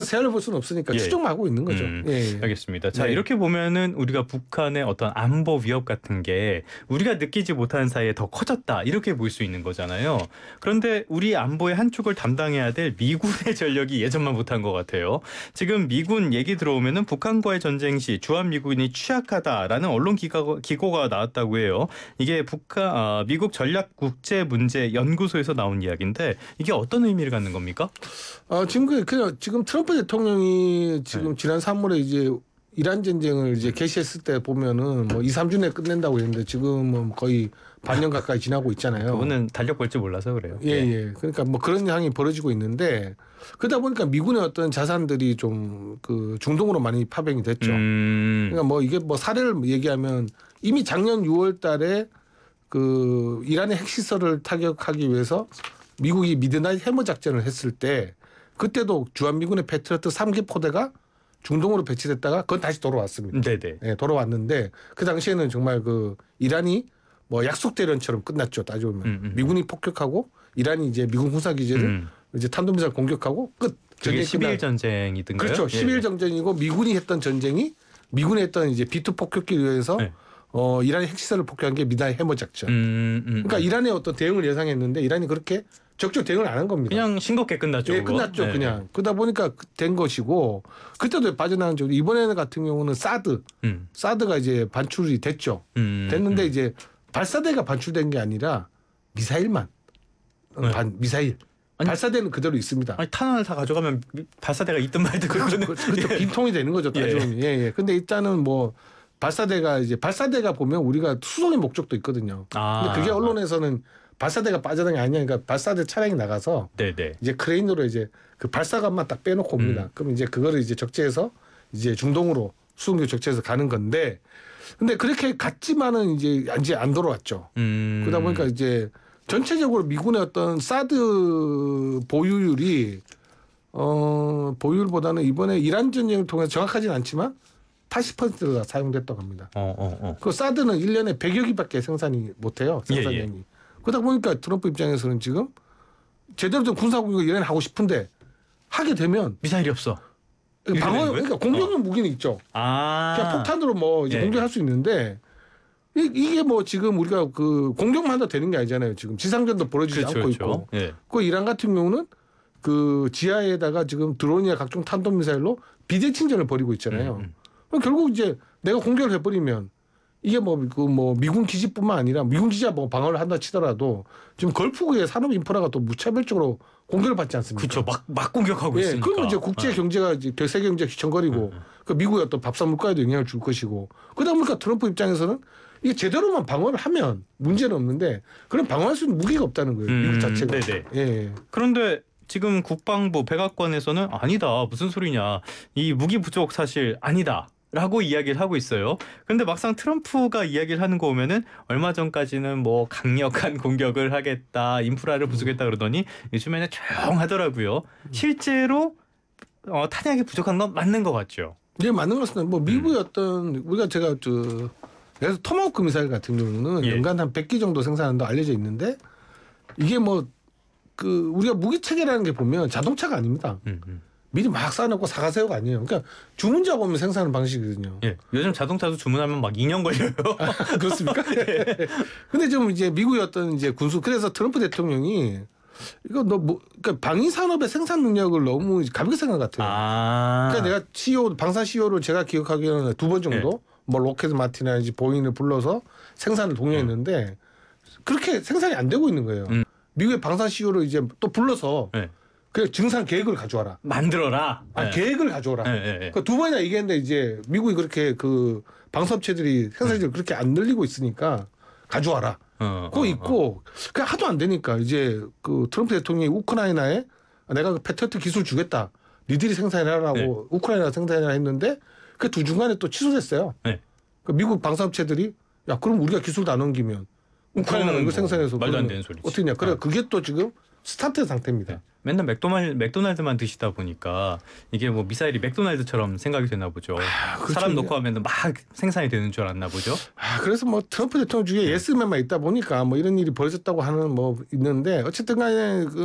세알을 볼 수는 없으니까 예. 추정만 하고 있는 거죠. 예. 알겠습니다. 자, 네. 이렇게 보면은 우리가 북한의 어떤 안보 위협 같은 게 우리가 느끼지 못하는 사이에 더 커졌다 이렇게 볼 수 있는 거잖아요. 그런데 우리 안보의 한 축을 담당해야 될 미군의 전력이 예전만 못한 것 같아요. 지금 미군 얘기 들어오면은 북한과의 전쟁 시 주한미군이 취약하다라는 언론 기고가 나왔다고 해요. 이게 미국 전략국제문제연구소에서 나온 이야기인데 이게 어떤 의미를 갖는 겁니까? 지금 트럼프 대통령이 지금 지난 3월에 이제 이란 전쟁을 이제 개시했을 때 보면은 뭐 2, 3주 내에 끝낸다고 했는데 지금은 거의 반년 가까이 지나고 있잖아요. 그분은 달력 볼 줄 몰라서 그래요. 예. 그러니까 뭐 그런 상황이 벌어지고 있는데 그러다 보니까 미군의 어떤 자산들이 좀 그 중동으로 많이 파병이 됐죠. 그러니까 뭐 이게 뭐 사례를 얘기하면 이미 작년 6월 달에 그 이란의 핵시설을 타격하기 위해서 미국이 미드나잇 해머 작전을 했을 때 그때도 주한미군의 패트리어트 3기 포대가 중동으로 배치됐다가 그건 다시 돌아왔습니다. 네네. 네, 돌아왔는데 그 당시에는 정말 그 이란이 뭐 약속 대련처럼 끝났죠. 따져보면 미군이 폭격하고 이란이 이제 미군 군사 기지를 이제 탄도미사일 공격하고 끝. 그게 12일 전쟁이든가요? 그렇죠. 12일 전쟁이고 미군이 했던 전쟁이 미군이 했던 이제 B2 폭격기를 위해서 이란의 핵시설을 폭격한 게 미드나잇 해머 작전. 그러니까 이란의 어떤 대응을 예상했는데 이란이 그렇게 적극 대응을 안 한 겁니다. 그냥 싱겁게 끝났죠. 예, 끝났죠. 네. 그냥. 그러다 보니까 된 것이고 그때도 빠져나간 적이 이번에 같은 경우는 사드가 이제 반출이 됐죠. 됐는데 이제 발사대가 반출된 게 아니라 미사일만. 미사일. 발사대는 그대로 있습니다. 아니, 탄환을 다 가져가면 발사대가 있든 말든 그렇죠. 빈통이 되는 거죠. 따지면. 예. 근데 일단은 뭐 발사대가 보면 우리가 수송의 목적도 있거든요. 근데 그게 언론에서는 발사대가 빠져나간 게 아니야. 그러니까 발사대 차량이 나가서 이제 크레인으로 이제 그 발사관만 딱 빼놓고 옵니다. 그럼 이제 그거를 이제 적재해서 이제 중동으로 수송기 적재해서 가는 건데, 근데 그렇게 갔지만은 이제 안 돌아왔죠. 그러다 보니까 이제 전체적으로 미군의 어떤 사드 보유율이 보유율보다는 이번에 이란 전쟁을 통해서 정확하진 않지만 80%가 사용됐다고 합니다. 그 사드는 1년에 100여 기밖에 생산이 못해요. 생산량이. 그러다 보니까 트럼프 입장에서는 지금 제대로 된 군사공격을 이란에 하고 싶은데 하게 되면 미사일이 없어. 그러니까 공격용 무기는 있죠. 그냥 폭탄으로 뭐 이제 공격할 수 있는데 이게 뭐 지금 우리가 그 공격만 한다 되는 게 아니잖아요. 지금 지상전도 벌어지지 않고 있고. 그 이란 같은 경우는 그 지하에다가 지금 드론이나 각종 탄도미사일로 비대 침전을 벌이고 있잖아요. 그럼 결국 이제 내가 공격을 해버리면 이게 뭐 미군 기지뿐만 아니라 미군 기지가 뭐 방어를 한다 치더라도 지금 걸프구의 산업 인프라가 또 무차별적으로 공격을 받지 않습니까? 그렇죠. 막 공격하고 있으니까. 그러면 이제 국제 경제가 세계 경제가 휘청거리고 그 미국의 어떤 밥상 물가에도 영향을 줄 것이고 그러다 보니까 트럼프 입장에서는 이게 제대로만 방어를 하면 문제는 없는데 그럼 방어할 수 있는 무기가 없다는 거예요. 미국 자체가. 그런데 지금 국방부 백악관에서는 아니다. 무슨 소리냐. 이 무기 부족 사실 아니다. 라고 이야기를 하고 있어요. 그런데 막상 트럼프가 이야기를 하는 거 보면은 얼마 전까지는 뭐 강력한 공격을 하겠다, 인프라를 부수겠다 그러더니 요즘에는 조용하더라고요. 실제로 탄약이 부족한 건 맞는 것 같죠. 네, 맞는 것 같습니다. 뭐 미국의 어떤 제가 그래서 토마호크 미사일 같은 경우는 연간 한 100기 정도 생산한다고 알려져 있는데 이게 뭐 그 우리가 무기 체계라는 게 보면 자동차가 아닙니다. 미리 막 쌓아놓고 사가세요가 아니에요. 그러니까 주문자 보면 생산하는 방식이거든요. 요즘 자동차도 주문하면 막 2년 걸려요. 그렇습니까? 근데 좀 이제 미국의 어떤 이제 그래서 트럼프 대통령이 이거 그러니까 방위 산업의 생산 능력을 너무 가볍게 생각한 것 같아요. 그러니까 내가 방산 CEO를 제가 기억하기로는 2번 정도 뭐 로켓 마틴이나 보잉을 불러서 생산을 독려했는데 그렇게 생산이 안 되고 있는 거예요. 미국의 방산 CEO를 이제 또 불러서 그 증상 계획을 가져와라. 만들어라. 계획을 가져와라. 그 2번이나 얘기했는데 이제 미국이 그렇게 그 방산업체들이 생산량을 그렇게 안 늘리고 있으니까 가져와라. 그거 있고 그 하도 안 되니까 이제 그 트럼프 대통령이 우크라이나에 내가 그 패트리어트 기술 주겠다. 니들이 생산해라라고 우크라이나 생산해라 했는데 그 두 중간에 또 취소됐어요. 그 미국 방산업체들이 야 그럼 우리가 기술도 안 옮기면 우크라이나가 이거 생산해서 말도 안 되는 소리지. 어떻게냐. 그래 그게 또 지금 스타트 상태입니다. 맨날 맥도날드만 드시다 보니까 이게 뭐 미사일이 맥도날드처럼 생각이 되나 보죠. 그렇죠. 사람 놓고 하면 막 생산이 되는 줄 알았나 보죠. 그래서 뭐 트럼프 대통령 중에 예스맨만 있다 보니까 뭐 이런 일이 벌어졌다고 하는 뭐 있는데 어쨌든 간에